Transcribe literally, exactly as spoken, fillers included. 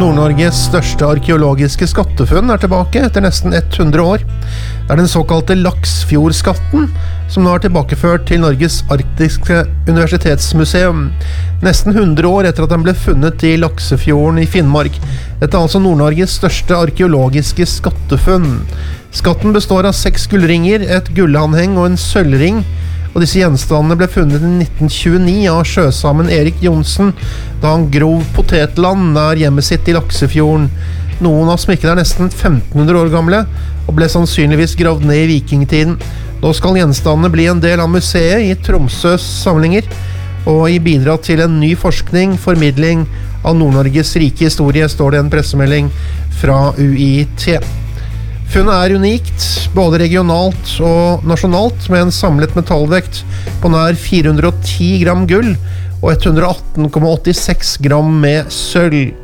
Nord-Norges største arkeologiske skattefunn er tilbake etter nesten hundre år. Det er den såkalte Laksfjordskatten, som nå er tilbakeført til Norges Arktiske Universitetsmuseum, nesten hundre år etter at den ble funnet i Laksefjorden i Finnmark. Dette er altså Nord-Norges største arkeologiske skattefunn. Skatten består av seks gullringer, et gullanheng og en sølvring, og disse gjenstandene ble funnet i nitten tjueni av sjøsamen Erik Johnsen, da han grov potetland nær hjemmet sitt i Laksefjorden. Noen av smykkene er nesten femten hundre år gamle, og ble sannsynligvis gravd ned i vikingtiden. Nå skal gjenstandene bli en del av museet i Tromsøs samlinger, og i bidra til en ny forskning, formidling av Nord-Norges rike historie, står det en pressemelding fra U I T. Funnet er unikt, både regionalt og nasjonalt, med en samlet metallvekt på nær fire hundre og ti gram gull og ett hundre og atten komma åttiseks gram med sølv.